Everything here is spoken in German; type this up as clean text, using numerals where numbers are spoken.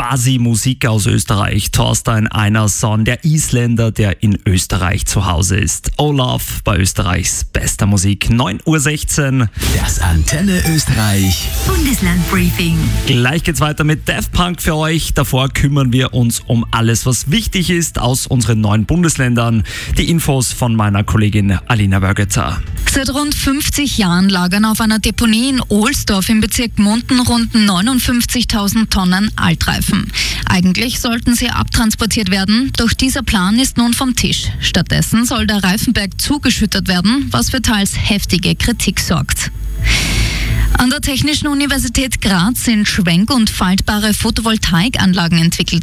quasi Musik aus Österreich. Thorstein Einarsson, der Isländer, der in Österreich zu Hause ist. Olaf bei Österreichs bester Musik. 9:16 Uhr. Das Antenne Österreich Bundeslandbriefing. Gleich geht's weiter mit Daft Punk für euch. Davor kümmern wir uns um alles, was wichtig ist aus unseren 9 Bundesländern. Die Infos von meiner Kollegin Alina Wörgetzer. Seit rund 50 Jahren lagern auf einer Deponie in Ohlsdorf im Bezirk Munden rund 59.000 Tonnen Altreifen. Eigentlich sollten sie abtransportiert werden, doch dieser Plan ist nun vom Tisch. Stattdessen soll der Reifenberg zugeschüttet werden, was für teils heftige Kritik sorgt. An der Technischen Universität Graz sind schwenk- und faltbare Photovoltaikanlagen entwickelt